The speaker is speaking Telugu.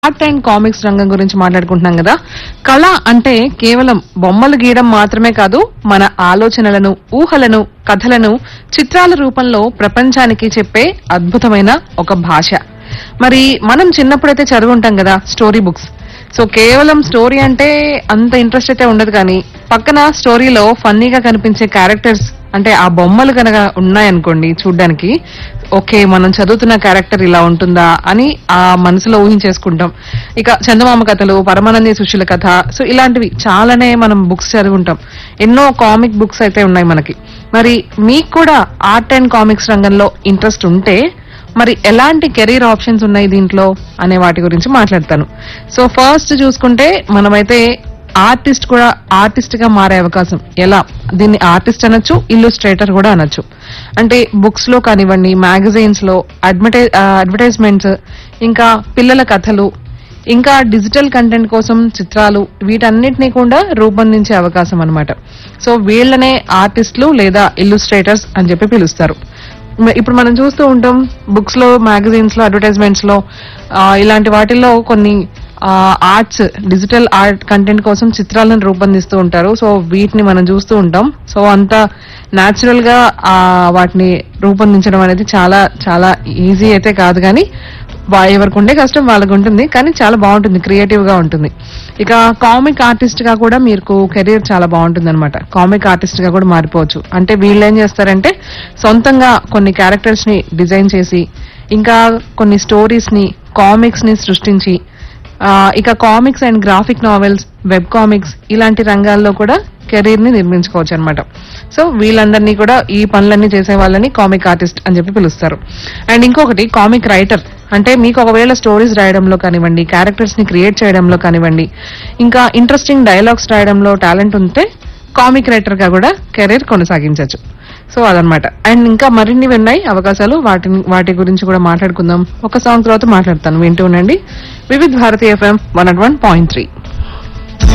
ఆర్ట్ అండ్ కామిక్స్ రంగం గురించి మాట్లాడుకుంటున్నాం కదా. కళ అంటే కేవలం బొమ్మలు గీయడం మాత్రమే కాదు, మన ఆలోచనలను, ఊహలను, కథలను చిత్రాల రూపంలో ప్రపంచానికి చెప్పే అద్భుతమైన ఒక భాష. మరి మనం చిన్నప్పుడైతే చదువుంటాం కదా స్టోరీ బుక్స్. సో కేవలం స్టోరీ అంటే అంత ఇంట్రెస్ట్ అయితే ఉండదు, కానీ పక్కన స్టోరీలో ఫన్నీగా కనిపించే క్యారెక్టర్స్ అంటే ఆ బొమ్మలు కనుక ఉన్నాయనుకోండి చూడ్డానికి, ఓకే మనం చదువుతున్న క్యారెక్టర్ ఇలా ఉంటుందా అని ఆ మనసులో ఊహించేసుకుంటాం. ఇక చందమామ కథలు, పరమానంద సుశీల కథ, సో ఇలాంటివి చాలానే మనం బుక్స్ చదువుకుంటాం. ఎన్నో కామిక్ బుక్స్ అయితే ఉన్నాయి మనకి. మరి మీకు కూడా ఆర్ట్ అండ్ కామిక్స్ రంగంలో ఇంట్రెస్ట్ ఉంటే మరి ఎలాంటి కెరీర్ ఆప్షన్స్ ఉన్నాయి దీంట్లో అనే వాటి గురించి మాట్లాడతాను. సో ఫస్ట్ చూసుకుంటే మనమైతే ఆర్టిస్ట్ గా మారే అవకాశం ఎలా, దీన్ని ఆర్టిస్ట్ అనొచ్చు, ఇల్లుస్ట్రేటర్ కూడా అనొచ్చు. అంటే బుక్స్ లో కానివ్వండి, మ్యాగజైన్స్ లో అడ్వర్టైజ్మెంట్స్, ఇంకా పిల్లల కథలు, ఇంకా డిజిటల్ కంటెంట్ కోసం చిత్రాలు, వీటన్నిటినీ కూడా రూపొందించే అవకాశం అన్నమాట. సో వీళ్ళనే ఆర్టిస్టులు లేదా ఇల్లుస్ట్రేటర్స్ అని చెప్పి పిలుస్తారు. ఇప్పుడు మనం చూస్తూ ఉంటాం బుక్స్ లో, మ్యాగజైన్స్ లో, అడ్వర్టైజ్మెంట్స్ లో, ఇలాంటి వాటిల్లో కొన్ని ఆర్ట్స్, డిజిటల్ ఆర్ట్ కంటెంట్ కోసం చిత్రాలను రూపొందిస్తూ ఉంటారు. సో వీటిని మనం చూస్తూ ఉంటాం. సో అంత న్యాచురల్ గా వాటిని రూపొందించడం అనేది చాలా చాలా ఈజీ అయితే కాదు, కానీ ఎవరికి ఉండే కష్టం వాళ్ళకు ఉంటుంది, కానీ చాలా బాగుంటుంది, క్రియేటివ్ గా ఉంటుంది. ఇక కామిక్ ఆర్టిస్ట్ గా కూడా మీకు కెరీర్ చాలా బాగుంటుంది అనమాట. కామిక్ ఆర్టిస్ట్ గా కూడా మారిపోవచ్చు. అంటే వీళ్ళు ఏం చేస్తారంటే సొంతంగా కొన్ని క్యారెక్టర్స్ ని డిజైన్ చేసి, ఇంకా కొన్ని స్టోరీస్ ని, కామిక్స్ ని సృష్టించి, ఇక comics and graphic novels, web comics ఇలాంటి రంగాల్లో కూడా కెరీర్ ని నిర్మించుకోవచ్చు అనమాట. సో వీళ్ళందరినీ కూడా, ఈ పనులన్నీ చేసే వాళ్ళని కామిక్ ఆర్టిస్ట్ అని చెప్పి పిలుస్తారు. అండ్ ఇంకొకటి కామిక్ రైటర్. అంటే మీకు ఒకవేళ స్టోరీస్ రాయడంలో కానివ్వండి, క్యారెక్టర్స్ ని క్రియేట్ చేయడంలో కానివ్వండి, ఇంకా ఇంట్రెస్టింగ్ డైలాగ్స్ రాయడంలో టాలెంట్ ఉంటే కామిక్ రైటర్ గా కూడా కెరీర్ కొనసాగించవచ్చు. సో అదనమాట. అండ్ ఇంకా మరిన్ని ఉన్నాయి అవకాశాలు, వాటి గురించి కూడా మాట్లాడుకుందాం. ఒక సాంగ్ తర్వాత మాట్లాడతాను, వింటూ ఉండండి. వివిధ్ భారతి FM 101.3.